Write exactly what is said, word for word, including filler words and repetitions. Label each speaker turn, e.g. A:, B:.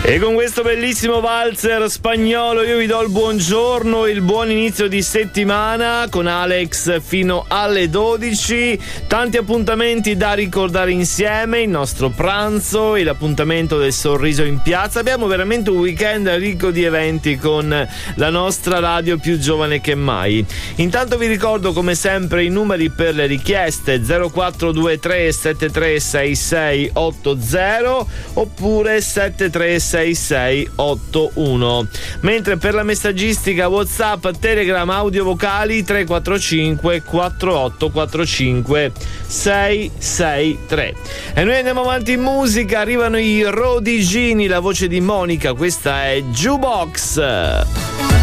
A: E con questo bellissimo valzer spagnolo io vi do il buongiorno, il buon inizio di settimana con Alex fino alle dodici. Tanti appuntamenti da ricordare insieme, il nostro pranzo e l'appuntamento del sorriso in piazza. Abbiamo veramente un weekend ricco di eventi con la nostra radio più giovane che mai. Intanto vi ricordo come sempre i numeri per le richieste: zero quattro due tre sette tre sei sei otto zero oppure sette tre sei sei otto uno, mentre per la messaggistica WhatsApp, Telegram, audio vocali tre quattro cinque quattro otto quattro cinque sei sei tre. E noi andiamo avanti in musica, arrivano i Rodigini, la voce di Monica, questa è Jukebox.